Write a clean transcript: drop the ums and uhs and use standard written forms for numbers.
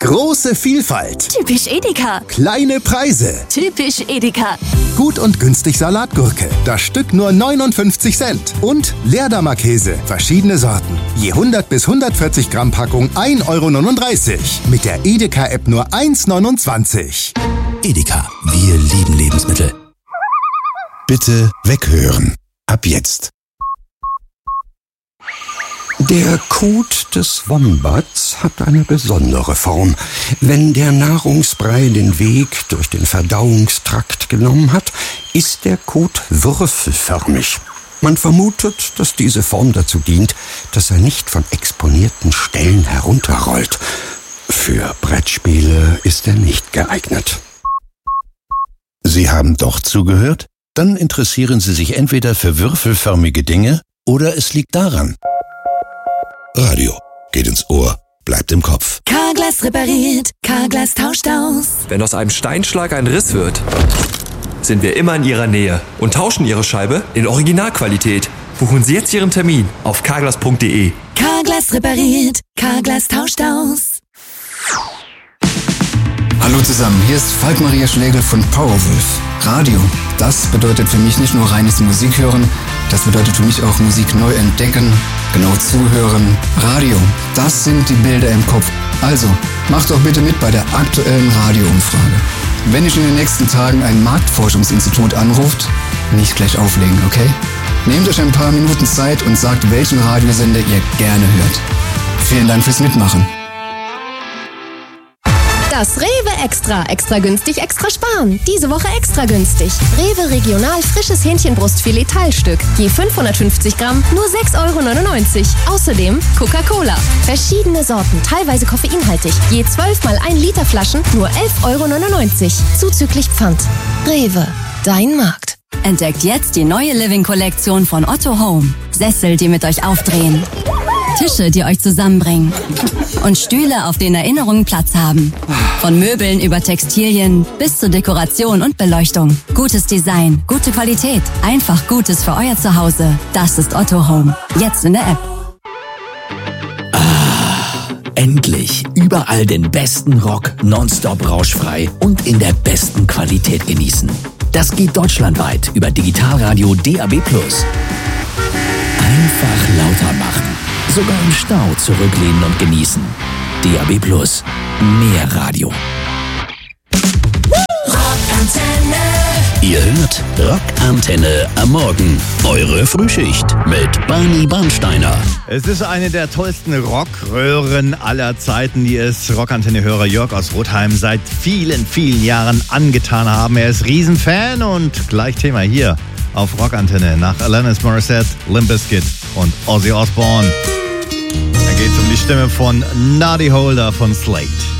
Große Vielfalt. Typisch Edeka. Kleine Preise. Typisch Edeka. Gut und günstig Salatgurke. Das Stück nur 59 Cent. Und Leerdammer-Käse. Verschiedene Sorten. Je 100 bis 140 Gramm Packung 1,39 €. Mit der Edeka-App nur 1,29 €. Edeka, wir lieben Lebensmittel. Bitte weghören. Ab jetzt. Der Kot des Wombats hat eine besondere Form. Wenn der Nahrungsbrei den Weg durch den Verdauungstrakt genommen hat, ist der Kot würfelförmig. Man vermutet, dass diese Form dazu dient, dass er nicht von exponierten Stellen herunterrollt. Für Brettspiele ist er nicht geeignet. Sie haben doch zugehört? Dann interessieren Sie sich entweder für würfelförmige Dinge oder es liegt daran. Radio geht ins Ohr, bleibt im Kopf. Carglass repariert, Carglass tauscht aus. Wenn aus einem Steinschlag ein Riss wird, sind wir immer in Ihrer Nähe und tauschen Ihre Scheibe in Originalqualität. Buchen Sie jetzt Ihren Termin auf carglass.de. Carglass repariert, Carglass tauscht aus. Hallo zusammen, hier ist Falk-Maria Schlegel von Powerwolf. Radio, das bedeutet für mich nicht nur reines Musik hören, das bedeutet für mich auch Musik neu entdecken, genau zuhören. Radio, das sind die Bilder im Kopf. Also, macht doch bitte mit bei der aktuellen Radioumfrage. Wenn ich in den nächsten Tagen ein Marktforschungsinstitut anruft, nicht gleich auflegen, okay? Nehmt euch ein paar Minuten Zeit und sagt, welchen Radiosender ihr gerne hört. Vielen Dank fürs Mitmachen. Das Rewe Extra. Extra günstig, extra sparen. Diese Woche extra günstig. Rewe Regional frisches Hähnchenbrustfilet Teilstück. Je 550 Gramm, nur 6,99 €. Außerdem Coca-Cola. Verschiedene Sorten, teilweise koffeinhaltig. Je 12 mal 1 Liter Flaschen, nur 11,99 €. Zuzüglich Pfand. Rewe, dein Markt. Entdeckt jetzt die neue Living-Kollektion von Otto Home. Sessel, die mit euch aufdrehen. Tische, die euch zusammenbringen. Und Stühle, auf denen Erinnerungen Platz haben. Von Möbeln über Textilien bis zur Dekoration und Beleuchtung. Gutes Design, gute Qualität. Einfach Gutes für euer Zuhause. Das ist Otto Home. Jetzt in der App. Endlich überall den besten Rock, nonstop rauschfrei und in der besten Qualität genießen. Das geht deutschlandweit über Digitalradio DAB+. Einfach lauter machen. Sogar im Stau zurücklehnen und genießen. DAB+. Mehr Radio. Rockantenne. Ihr hört Rockantenne am Morgen. Eure Frühschicht mit Barney Bernsteiner. Es ist eine der tollsten Rockröhren aller Zeiten, die es Rockantenne-Hörer Jörg aus Rotheim seit vielen, vielen Jahren angetan haben. Er ist Riesenfan und gleich Thema hier auf Rockantenne nach Alanis Morissette, Limp Bizkit und Ozzy Osbourne. Da geht es um die Stimme von Noddy Holder von Slade.